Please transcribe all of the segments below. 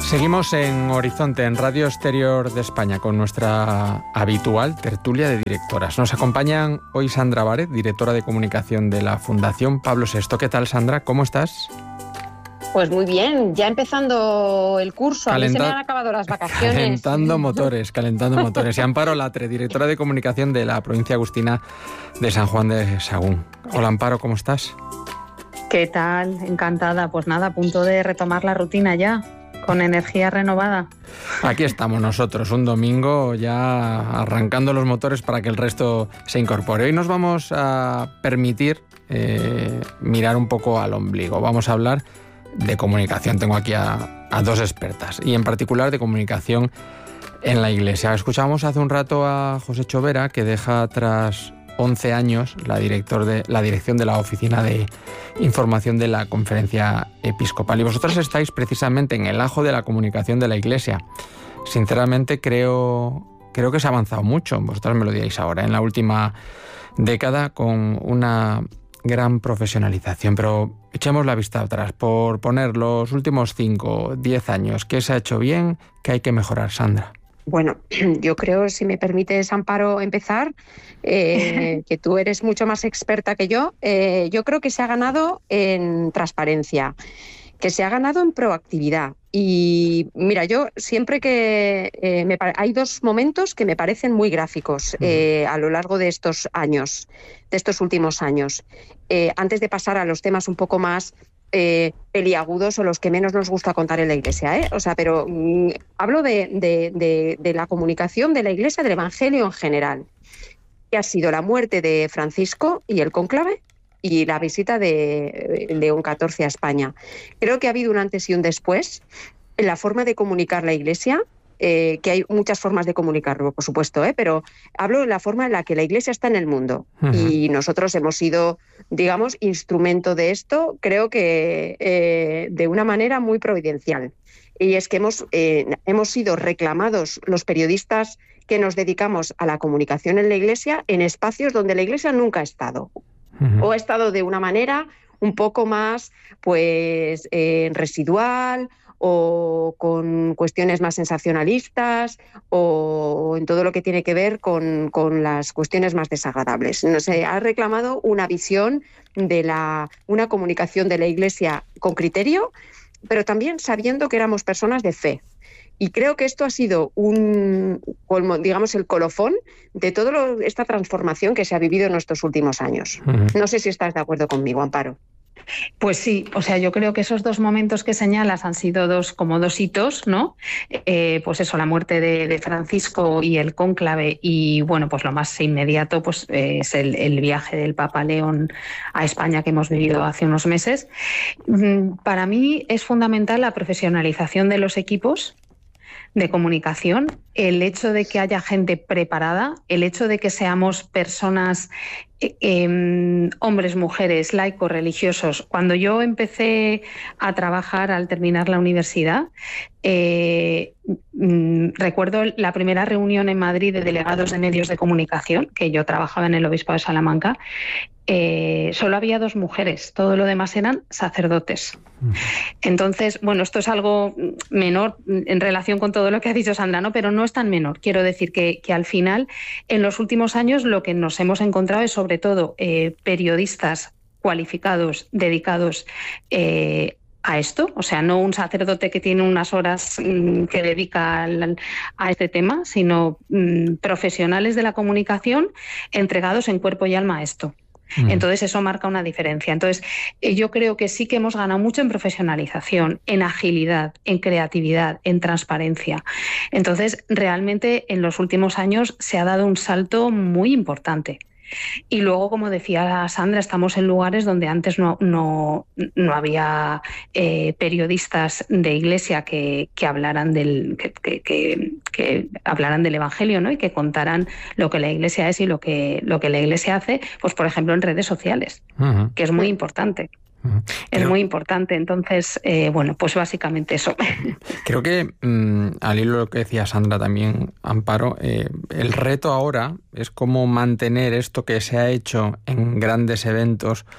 Seguimos en Horizonte, en Radio Exterior de España, con nuestra habitual tertulia de directoras. Nos acompañan hoy Sandra Bárez, directora de comunicación de la Fundación Pablo VI. ¿Qué tal, Sandra? ¿Cómo estás? Pues muy bien, ya empezando el curso, a mí se me han acabado las vacaciones. Calentando motores. Y Amparo Latre, directora de comunicación de la provincia agustina de San Juan de Sagún. Hola, Amparo, ¿cómo estás? ¿Qué tal? Encantada. Pues nada, a punto de retomar la rutina ya, con energía renovada. Aquí estamos nosotros, un domingo ya arrancando los motores para que el resto se incorpore. Hoy nos vamos a permitir mirar un poco al ombligo. Vamos a hablar de comunicación. Tengo aquí a dos expertas, y en particular de comunicación en la Iglesia. Escuchamos hace un rato a José Chovera, que deja tras 11 años la dirección de la Oficina de Información de la Conferencia Episcopal. Y vosotras estáis precisamente en el ajo de la comunicación de la Iglesia. Sinceramente creo que se ha avanzado mucho, vosotras me lo diréis ahora, en la última década, con una gran profesionalización. Pero echemos la vista atrás, por poner los últimos 5, 10 años. ¿Qué se ha hecho bien? ¿Qué hay que mejorar, Sandra? Bueno, yo creo, si me permites, Amparo, empezar, que tú eres mucho más experta que yo creo que se ha ganado en transparencia, que se ha ganado en proactividad. Y mira, yo siempre que hay dos momentos que me parecen muy gráficos a lo largo de estos años, de estos últimos años. Antes de pasar a los temas un poco más peliagudos o los que menos nos gusta contar en la Iglesia, pero hablo de la comunicación de la Iglesia, del Evangelio en general, que ha sido la muerte de Francisco y el cónclave y la visita de León XIV a España. Creo que ha habido un antes y un después en la forma de comunicar la Iglesia, que hay muchas formas de comunicarlo, por supuesto, pero hablo de la forma en la que la Iglesia está en el mundo. Uh-huh. Y nosotros hemos sido, digamos, instrumento de esto, creo que de una manera muy providencial. Y es que hemos sido reclamados los periodistas que nos dedicamos a la comunicación en la Iglesia en espacios donde la Iglesia nunca ha estado. Uh-huh. O ha estado de una manera un poco más residual, o con cuestiones más sensacionalistas, o en todo lo que tiene que ver con las cuestiones más desagradables. No sé, ha reclamado una visión de una comunicación de la Iglesia con criterio, pero también sabiendo que éramos personas de fe. Y creo que esto ha sido el colofón de toda esta transformación que se ha vivido en estos últimos años. Uh-huh. No sé si estás de acuerdo conmigo, Amparo. Pues sí, yo creo que esos dos momentos que señalas han sido dos hitos, ¿no? La muerte de Francisco y el cónclave, y bueno, pues lo más inmediato es el viaje del Papa León a España que hemos vivido hace unos meses. Para mí es fundamental la profesionalización de los equipos de comunicación, el hecho de que haya gente preparada, el hecho de que seamos personas, hombres, mujeres, laicos, religiosos. Cuando yo empecé a trabajar al terminar la universidad, recuerdo la primera reunión en Madrid de delegados de medios de comunicación, que yo trabajaba en el Obispado de Salamanca. Solo había 2 mujeres, todo lo demás eran sacerdotes. Entonces, bueno, esto es algo menor en relación con todo lo que ha dicho Sandra, ¿no? Pero no es tan menor. Quiero decir que al final, en los últimos años, lo que nos hemos encontrado es sobre todo periodistas cualificados, dedicados a esto, no un sacerdote que tiene unas horas que dedica a este tema, sino profesionales de la comunicación entregados en cuerpo y alma a esto. Entonces eso marca una diferencia. Entonces yo creo que sí que hemos ganado mucho en profesionalización, en agilidad, en creatividad, en transparencia. Entonces realmente en los últimos años se ha dado un salto muy importante. Y luego, como decía Sandra, estamos en lugares donde antes no había periodistas de Iglesia que hablaran que hablaran del Evangelio, ¿no? Y que contaran lo que la Iglesia es y lo que la Iglesia hace, pues por ejemplo en redes sociales, uh-huh. Que es muy importante. Uh-huh. Es muy importante. Entonces, pues básicamente eso. Creo que al hilo de lo que decía Sandra también, Amparo, el reto ahora es cómo mantener esto que se ha hecho en grandes eventos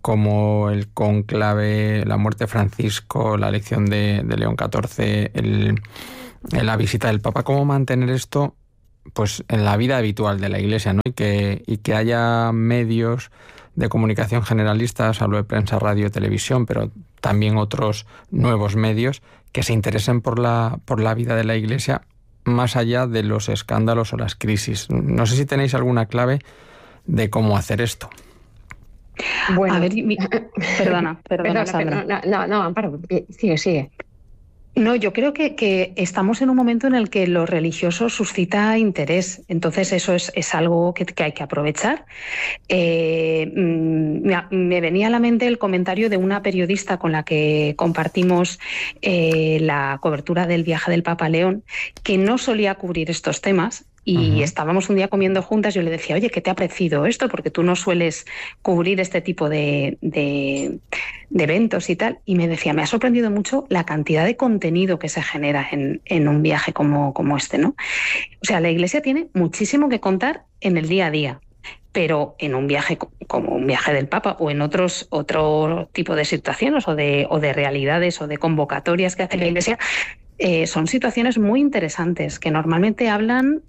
como el cónclave, la muerte de Francisco, la elección de León XIV, la visita del Papa, cómo mantener esto pues en la vida habitual de la Iglesia, ¿no? Y que haya medios de comunicación generalistas, hablo de prensa, radio, televisión, pero también otros nuevos medios que se interesen por la vida de la Iglesia más allá de los escándalos o las crisis. No sé si tenéis alguna clave de cómo hacer esto. Bueno, a ver, perdona, Sandra. No, Amparo, sigue. No, yo creo que estamos en un momento en el que lo religioso suscita interés, entonces eso es algo que hay que aprovechar. Me venía a la mente el comentario de una periodista con la que compartimos la cobertura del viaje del Papa León, que no solía cubrir estos temas. Y estábamos un día comiendo juntas, yo le decía, oye, ¿qué te ha parecido esto? Porque tú no sueles cubrir este tipo de eventos y tal. Y me decía, me ha sorprendido mucho la cantidad de contenido que se genera en un viaje como este, ¿no? O sea, la Iglesia tiene muchísimo que contar en el día a día, pero en un viaje como un viaje del Papa o en otro tipo de situaciones o de realidades o de convocatorias que hace la Iglesia, son situaciones muy interesantes que normalmente hablan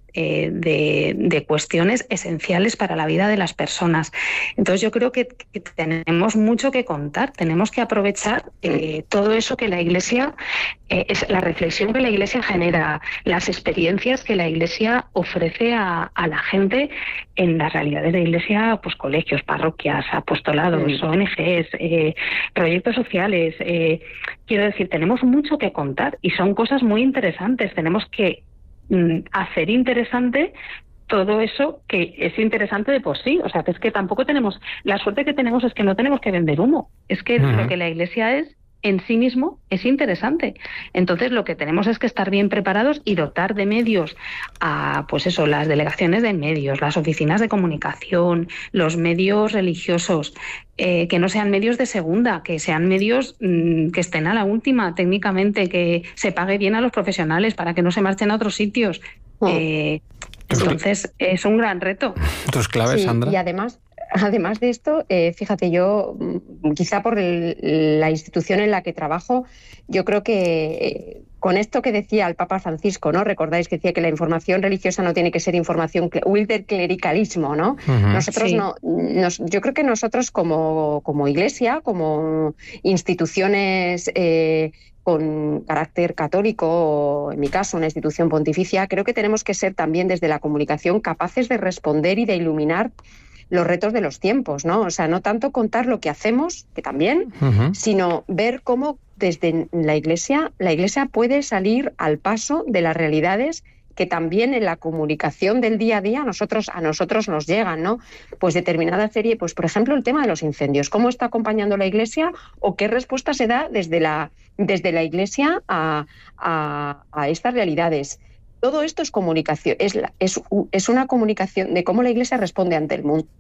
de cuestiones esenciales para la vida de las personas. Entonces yo creo que tenemos mucho que contar, tenemos que aprovechar todo eso que la Iglesia, es la reflexión que la Iglesia genera, las experiencias que la Iglesia ofrece a la gente en las realidades de la Iglesia, pues colegios, parroquias, apostolados, ONGs, proyectos sociales. Quiero decir, tenemos mucho que contar y son cosas muy interesantes. Tenemos que hacer interesante todo eso que es interesante de por sí. O sea, que es que tampoco tenemos... La suerte que tenemos es que no tenemos que vender humo. Es que lo que la Iglesia es en sí mismo es interesante. Entonces lo que tenemos es que estar bien preparados y dotar de medios a, pues eso, las delegaciones de medios, las oficinas de comunicación, los medios religiosos, que no sean medios de segunda, que sean medios que estén a la última técnicamente, que se pague bien a los profesionales para que no se marchen a otros sitios. Entonces es un gran reto. ¿Tus claves, Sandra? Y además de esto, fíjate, yo quizá por la institución en la que trabajo, yo creo que con esto que decía el Papa Francisco, ¿no? Recordáis que decía que la información religiosa no tiene que ser información, huir del clericalismo, ¿no? Nosotros yo creo que nosotros como Iglesia, como instituciones con carácter católico, o en mi caso una institución pontificia, creo que tenemos que ser también desde la comunicación capaces de responder y de iluminar los retos de los tiempos, ¿no? O sea, no tanto contar lo que hacemos, que también, sino ver cómo desde la Iglesia puede salir al paso de las realidades que también en la comunicación del día a día a nosotros nos llegan, ¿no? Pues determinada serie, pues por ejemplo el tema de los incendios, ¿cómo está acompañando la Iglesia o qué respuesta se da desde la Iglesia a estas realidades? Todo esto es comunicación, es una comunicación de cómo la Iglesia responde ante el mundo.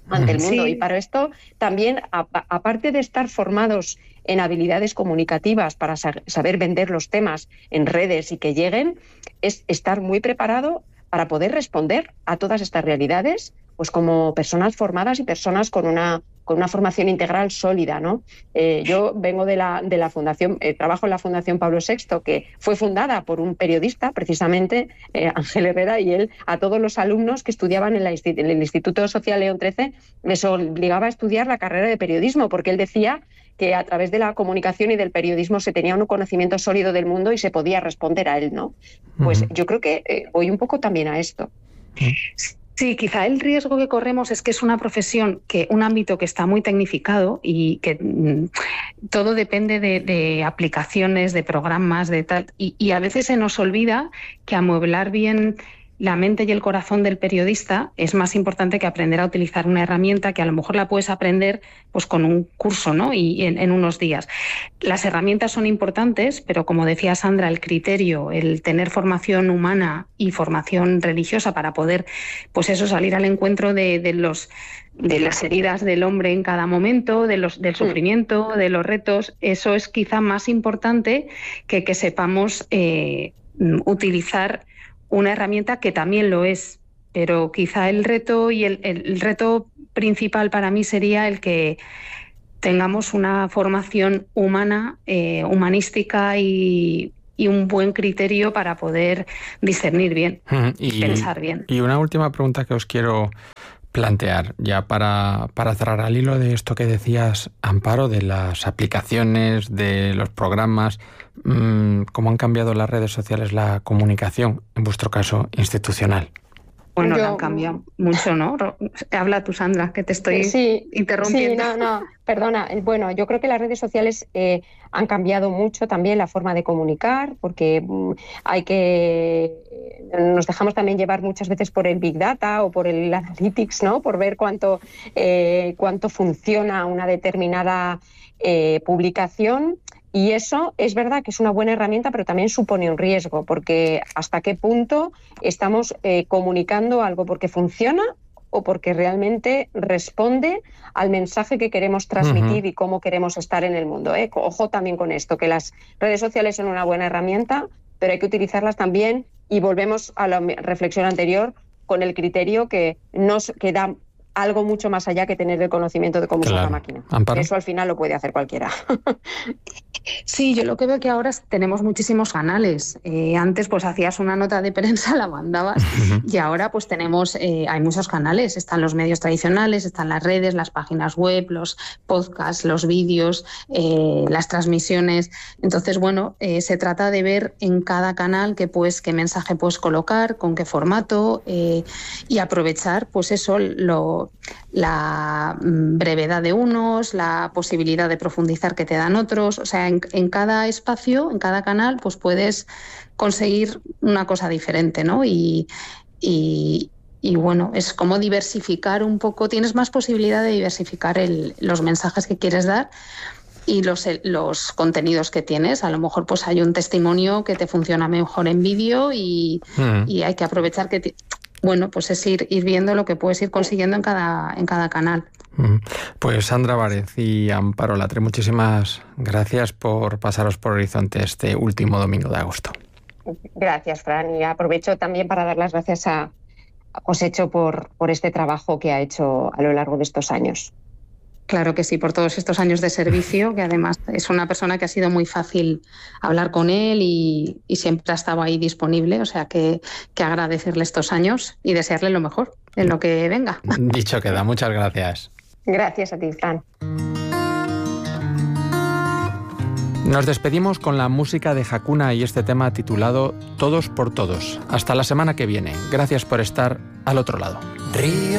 Y para esto también, aparte de estar formados en habilidades comunicativas para saber vender los temas en redes y que lleguen, es estar muy preparado para poder responder a todas estas realidades, pues como personas formadas y personas con una formación integral sólida, ¿no? Yo vengo de la fundación, trabajo en la Fundación Pablo VI, que fue fundada por un periodista, precisamente, Ángel Herrera, y él a todos los alumnos que estudiaban en el Instituto Social León XIII les obligaba a estudiar la carrera de periodismo, porque él decía que a través de la comunicación y del periodismo se tenía un conocimiento sólido del mundo y se podía responder a él, ¿no? Pues yo creo que voy un poco también a esto. Sí, quizá el riesgo que corremos es que es una profesión, un ámbito que está muy tecnificado y que todo depende de aplicaciones, de programas, de tal. Y a veces se nos olvida que amueblar bien la mente y el corazón del periodista es más importante que aprender a utilizar una herramienta que a lo mejor la puedes aprender pues con un curso, ¿no? Y en unos días. Las herramientas son importantes, pero como decía Sandra, el criterio, el tener formación humana y formación religiosa para poder, pues eso, salir al encuentro de las heridas del hombre en cada momento, del sufrimiento, de los retos, eso es quizá más importante que sepamos utilizar una herramienta que también lo es, pero quizá el reto y el reto principal para mí sería el que tengamos una formación humana, humanística y un buen criterio para poder discernir bien y pensar bien. Y una última pregunta que os quiero plantear, ya para cerrar al hilo de esto que decías, Amparo, de las aplicaciones, de los programas, ¿cómo han cambiado las redes sociales la comunicación, en vuestro caso institucional? Bueno, la han cambiado mucho, ¿no? Habla tú, Sandra, que te estoy interrumpiendo. Sí, no, perdona. Bueno, yo creo que las redes sociales han cambiado mucho también la forma de comunicar, porque nos dejamos también llevar muchas veces por el Big Data o por el Analytics, ¿no? Por ver cuánto funciona una determinada publicación. Y eso es verdad que es una buena herramienta, pero también supone un riesgo, porque hasta qué punto estamos comunicando algo porque funciona o porque realmente responde al mensaje que queremos transmitir y cómo queremos estar en el mundo. Ojo también con esto, que las redes sociales son una buena herramienta, pero hay que utilizarlas también, y volvemos a la reflexión anterior, con el criterio que da algo mucho más allá que tener el conocimiento de cómo usar la máquina. Amparo. Eso al final lo puede hacer cualquiera. Sí, yo lo que veo que ahora tenemos muchísimos canales. Antes pues hacías una nota de prensa, la mandabas, y ahora pues hay muchos canales. Están los medios tradicionales, están las redes, las páginas web, los podcasts, los vídeos, las transmisiones. Entonces, bueno, se trata de ver en cada canal qué mensaje puedes colocar, con qué formato, y aprovechar pues eso, la brevedad de unos, la posibilidad de profundizar que te dan otros. O sea, en cada espacio, en cada canal, pues puedes conseguir una cosa diferente, ¿no? Y bueno, es como diversificar un poco, tienes más posibilidad de diversificar los mensajes que quieres dar y los contenidos que tienes. A lo mejor pues hay un testimonio que te funciona mejor en vídeo y hay que aprovechar que... Bueno, pues es ir viendo lo que puedes ir consiguiendo en cada canal. Pues Sandra Várez y Amparo Latre, muchísimas gracias por pasaros por Horizonte este último domingo de agosto. Gracias, Fran, y aprovecho también para dar las gracias a Josécho por este trabajo que ha hecho a lo largo de estos años. Claro que sí, por todos estos años de servicio, que además es una persona que ha sido muy fácil hablar con él y siempre ha estado ahí disponible, o sea que agradecerle estos años y desearle lo mejor en lo que venga. Dicho queda, muchas gracias. Gracias a ti, Fran. Nos despedimos con la música de Hakuna y este tema titulado Todos por Todos. Hasta la semana que viene. Gracias por estar al otro lado. Río